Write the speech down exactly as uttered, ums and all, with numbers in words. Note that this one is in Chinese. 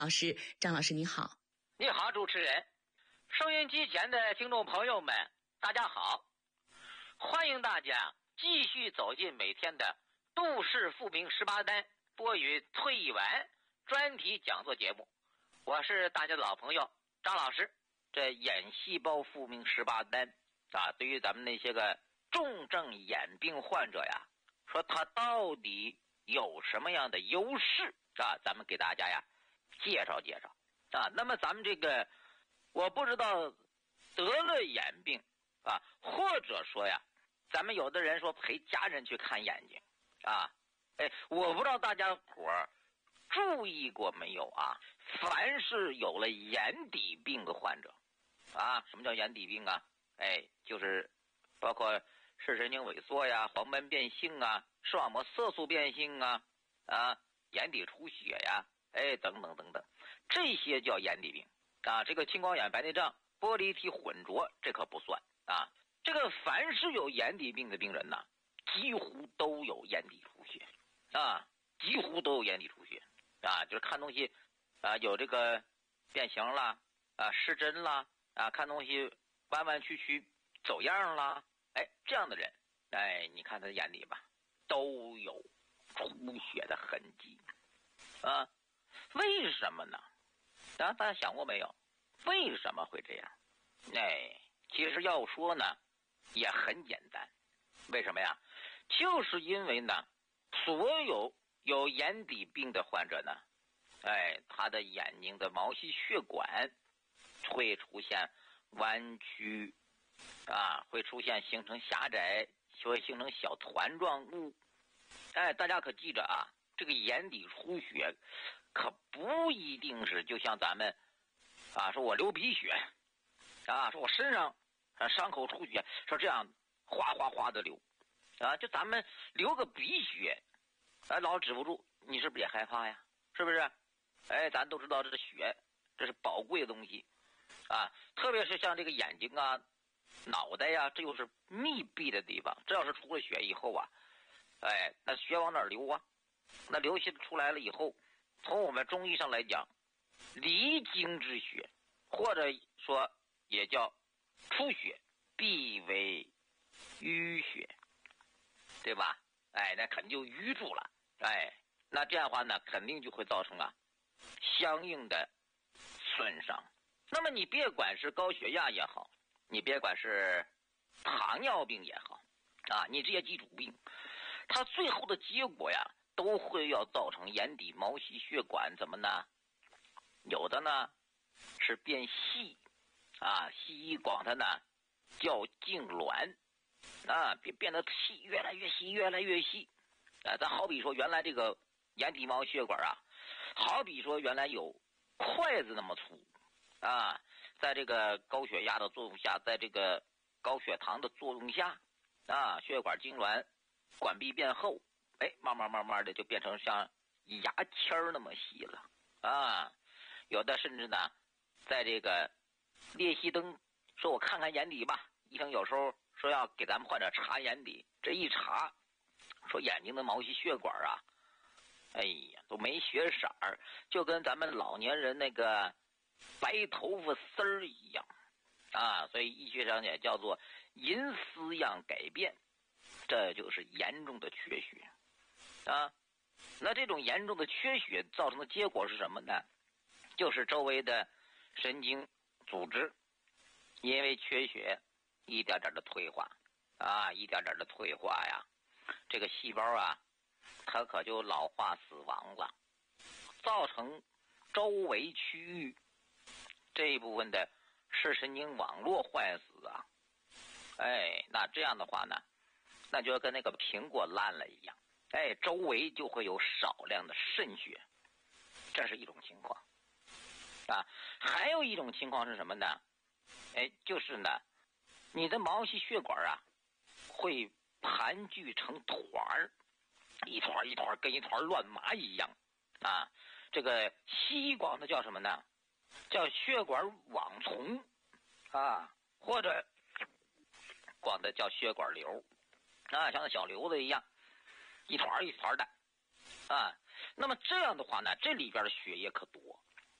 老师，张老师你好。 你好，主持人，收音机前的听众朋友们，大家好，欢迎大家继续走进每天的杜氏复明十八单播语退役完专题讲座节目，我是大家的老朋友张老师。这眼细胞复明十八单啊，对于咱们那些个重症眼病患者呀，说他到底有什么样的优势啊？咱们给大家呀介绍介绍啊。那么咱们这个，我不知道得了眼病啊，或者说呀，咱们有的人说陪家人去看眼睛啊，哎，我不知道大家伙儿注意过没有啊？凡是有了眼底病的患者啊，什么叫眼底病啊？哎，就是包括视神经萎缩呀、黄斑变性啊、视网膜色素变性啊、啊眼底出血呀，哎，等等等等，这些叫眼底病啊。这个青光眼、白内障、玻璃体混浊，这可不算啊。这个凡是有眼底病的病人呢，几乎都有眼底出血啊，几乎都有眼底出血啊，就是看东西啊有这个变形啦啊，失真啦啊，看东西弯弯曲曲走样啦，哎，这样的人，哎，你看他的眼底吧，都有出血的痕迹啊。为什么呢？啊，大家想过没有？为什么会这样？哎，其实要说呢，也很简单。为什么呀？就是因为呢，所有有眼底病的患者呢，哎，他的眼睛的毛细血管会出现弯曲啊，会出现形成狭窄，会形成小团状物。哎，大家可记着啊，这个眼底出血可不一定是就像咱们啊，说我流鼻血啊，说我身上啊伤口出血，说这样哗哗哗的流啊，就咱们流个鼻血，哎，老止不住，你是不是也害怕呀？是不是？哎，咱都知道这是血，这是宝贵的东西啊，特别是像这个眼睛啊、脑袋呀，这又是密闭的地方，这要是出了血以后啊，哎，那血往哪儿流啊？那流血出来了以后，从我们中医上来讲，离经之血，或者说也叫出血，必为淤血，对吧？哎，那肯定就淤住了，哎，那这样的话呢，肯定就会造成啊相应的损伤。那么你别管是高血压也好，你别管是糖尿病也好啊，你这些基础病，它最后的结果呀，都会要造成眼底毛细血管怎么呢？有的呢是变细啊，西医管它呢叫痉挛啊，变变得细，越来越细，越来越细啊。咱好比说原来这个眼底毛细血管啊，好比说原来有筷子那么粗啊，在这个高血压的作用下，在这个高血糖的作用下啊，血管痉挛，管壁变厚，哎，慢慢慢慢的就变成像牙签那么细了啊。有的甚至呢，在这个列西登说我看看眼底吧，医生有时候说要给咱们患者查眼底，这一查说眼睛的毛细血管啊，哎呀都没血色儿，就跟咱们老年人那个白头发丝儿一样啊，所以医学上也叫做银丝样改变，这就是严重的缺血啊。那这种严重的缺血造成的结果是什么呢？就是周围的神经组织因为缺血一点点的退化啊，一点点的退化呀，这个细胞啊它可就老化死亡了，造成周围区域这一部分的视神经网络坏死啊。哎，那这样的话呢，那就跟那个苹果烂了一样，哎，周围就会有少量的渗血，这是一种情况啊。还有一种情况是什么呢？哎，就是呢，你的毛细血管啊会盘踞成团儿，一团一团跟一团乱麻一样啊。这个西医管它叫什么呢？叫血管网丛啊，或者管它叫血管瘤啊，像小瘤子一样，一团一团的啊。那么这样的话呢，这里边的血液可多